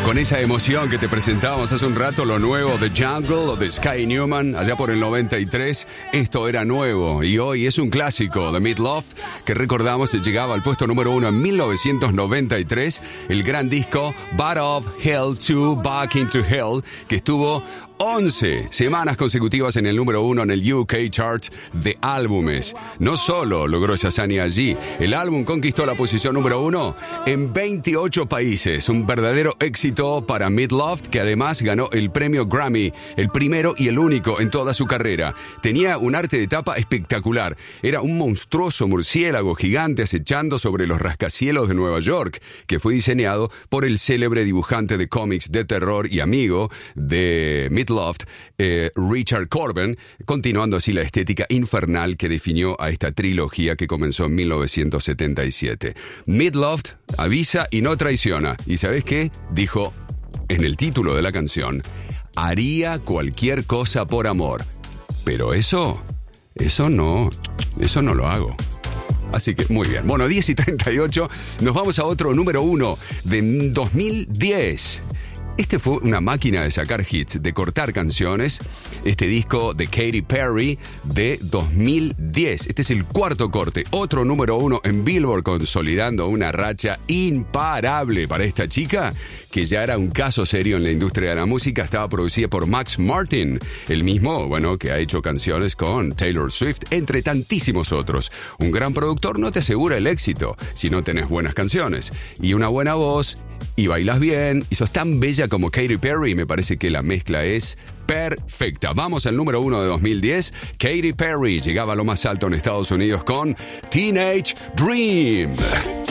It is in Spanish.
Con esa emoción que te presentábamos hace un rato, lo nuevo de Jungle o de Sky Newman, allá por el 93, esto era nuevo y hoy es un clásico de Meat Loaf, que recordamos llegaba al puesto número 1 en 1993, el gran disco But of Hell to Back into Hell, que estuvo 11 semanas consecutivas en el número 1 en el UK Chart de álbumes. No solo logró esa hazaña allí, el álbum conquistó la posición número 1 en 28 países. Un verdadero éxito para Meat Loaf, que además ganó el premio Grammy, el primero y el único en toda su carrera. Tenía un arte de tapa espectacular. Era un monstruoso murciélago gigante acechando sobre los rascacielos de Nueva York, que fue diseñado por el célebre dibujante de cómics de terror y amigo de Meat Loaf, Richard Corben, continuando así la estética infernal que definió a esta trilogía que comenzó en 1977. Meat Loaf avisa y no traiciona. ¿Y sabes qué? Dijo en el título de la canción: haría cualquier cosa por amor. Pero eso no lo hago. Así que muy bien. Bueno, 10:38, nos vamos a otro número 1 de 2010. Este fue una máquina de sacar hits, de cortar canciones. Este disco de Katy Perry de 2010. Este es el cuarto corte. Otro número 1 en Billboard, consolidando una racha imparable para esta chica, que ya era un caso serio en la industria de la música. Estaba producida por Max Martin, el mismo, que ha hecho canciones con Taylor Swift, entre tantísimos otros. Un gran productor no te asegura el éxito si no tenés buenas canciones. Y una buena voz, y bailas bien, y sos tan bella como Katy Perry, me parece que la mezcla es perfecta. Vamos al número 1 de 2010. Katy Perry llegaba a lo más alto en Estados Unidos con Teenage Dream.